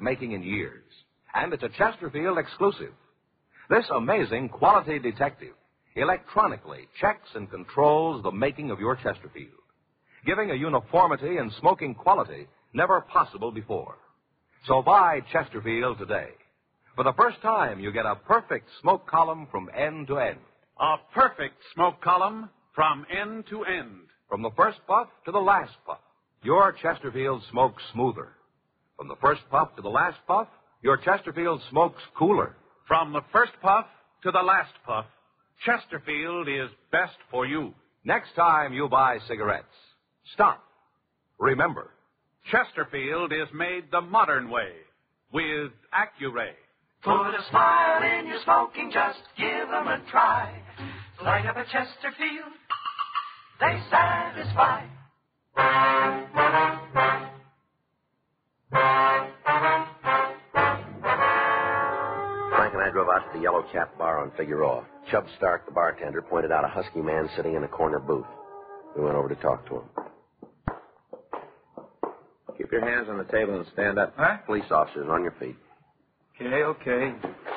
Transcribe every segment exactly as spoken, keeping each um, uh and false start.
making in years, and it's a Chesterfield exclusive. This amazing quality detective electronically checks and controls the making of your Chesterfield, giving a uniformity and smoking quality never possible before. So buy Chesterfield today. For the first time, you get a perfect smoke column from end to end. A perfect smoke column from end to end. From the first puff to the last puff, your Chesterfield smokes smoother. From the first puff to the last puff, your Chesterfield smokes cooler. From the first puff to the last puff, Chesterfield is best for you. Next time you buy cigarettes, stop. Remember, Chesterfield is made the modern way with Accuray. Put a smile in your smoking, just give them a try. Light up a Chesterfield, they satisfy. Frank and I drove out to the Yellow Cap Bar on Figueroa. Chub Stark, the bartender, pointed out a husky man sitting in a corner booth. We went over to talk to him. Keep your hands on the table and stand up. Huh? Police officers, on your feet. Okay, okay.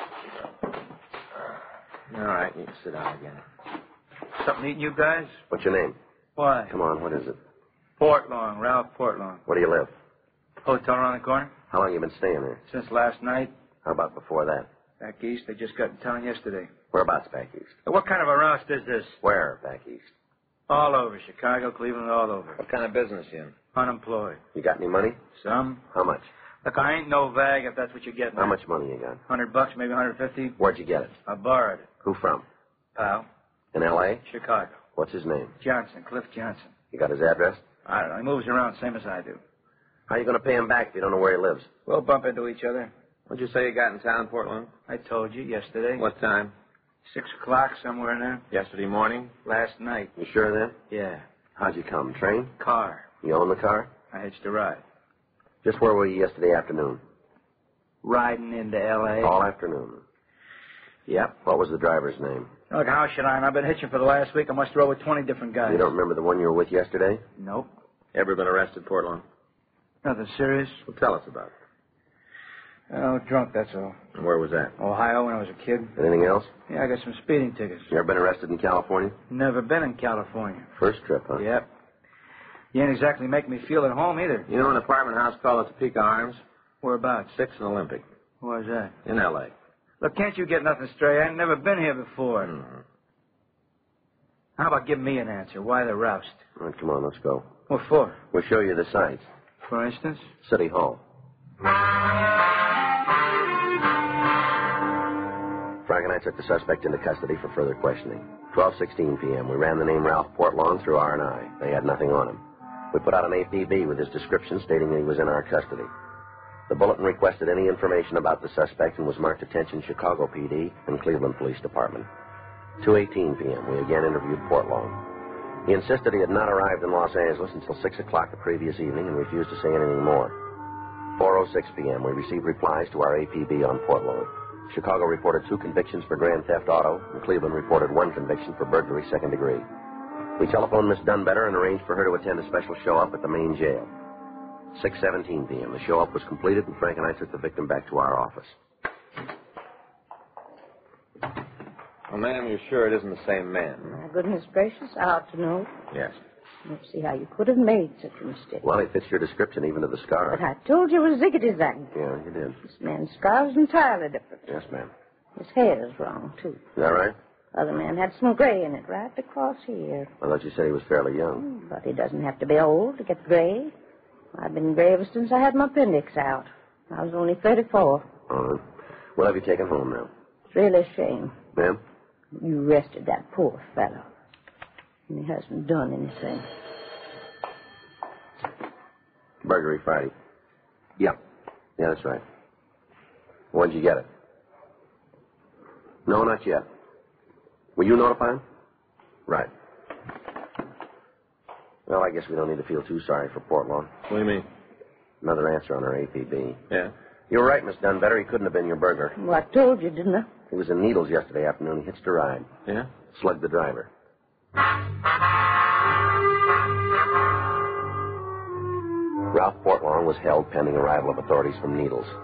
All right, you can sit down again. Something eating you guys? What's your name? Why? Come on, what is it? Portlong, Ralph Portlong. Where do you live? Hotel around the corner. How long you been staying there? Since last night. How about before that? Back east, they just got in town yesterday. Whereabouts back east? What kind of a roust is this? Where back east? All over. Chicago, Cleveland, all over. What kind of business you in? Unemployed. You got any money? Some. How much? Look, I ain't no vag if that's what you're getting. How at. much money you got? Hundred bucks, maybe a hundred fifty. Where'd you get it? I borrowed it. Who from? Pal. In L A? Chicago. What's his name? Johnson, Cliff Johnson. You got his address? I don't know. He moves around same as I do. How are you going to pay him back if you don't know where he lives? We'll bump into each other. What'd you say you got in town, Portland? I told you yesterday. What time? Six o'clock, somewhere in there. Yesterday morning? Last night. You sure then? Yeah. How'd you come? Train? Car. You own the car? I hitched a ride. Just where were you yesterday afternoon? Riding into L A All afternoon. Yep. What was the driver's name? Look, how should I? I've been hitching for the last week. I must have rode with twenty different guys. You don't remember the one you were with yesterday? Nope. Ever been arrested, Portland? Nothing serious. Well, tell us about it. Oh, drunk, that's all. And where was that? Ohio when I was a kid. Anything else? Yeah, I got some speeding tickets. You ever been arrested in California? Never been in California. First trip, huh? Yep. You ain't exactly making me feel at home either. You know an apartment house called the Topeka Arms? Whereabouts? Sixth and Olympic. Where's that? In L A. Look, can't you get nothing straight? I ain't never been here before. Mm-hmm. How about giving me an answer? Why the roust? All right, come on, let's go. What for? We'll show you the sights. For instance? City Hall. Frank and I took the suspect into custody for further questioning. twelve sixteen p.m. We ran the name Ralph Portlong through R and I. They had nothing on him. We put out an A P B with his description stating that he was in our custody. The bulletin requested any information about the suspect and was marked Attention Chicago P D and Cleveland Police Department. two eighteen p.m. We again interviewed Portlong. He insisted he had not arrived in Los Angeles until six o'clock the previous evening and refused to say anything more. four oh six p.m. We received replies to our A P B on Portlong. Chicago reported two convictions for grand theft auto, and Cleveland reported one conviction for burglary second degree. We telephoned Miss Dunbetter and arranged for her to attend a special show-up at the main jail. six seventeen p.m. The show-up was completed, and Frank and I took the victim back to our office. Well, ma'am, you're sure it isn't the same man? My goodness gracious, I ought to know. Yes. Let's see how you could have made such a mistake. Well, he fits your description even to the scar. But I told you it was ziggity-zag. Yeah, you did. This man's scar is entirely different. Yes, ma'am. His hair is wrong, too. Is that right? Other man had some gray in it right across here. I thought you said he was fairly young. But he doesn't have to be old to get gray. I've been gray ever since I had my appendix out. I was only thirty-four. All right. We'll have you taken home now. It's really a shame. Ma'am? You arrested that poor fellow. And he hasn't done anything. Burglary Friday. Yeah. Yeah, that's right. When'd you get it? No, not yet. Were you notified? Right. Well, I guess we don't need to feel too sorry for Portlong. What do you mean? Another answer on our A P B. Yeah? You were right, Miss Dunbetter. He couldn't have been your burglar. Well, I told you, didn't I? He was in Needles yesterday afternoon. He hitched a ride. Yeah? Slugged the driver. Ralph Portlong was held pending arrival of authorities from Needles.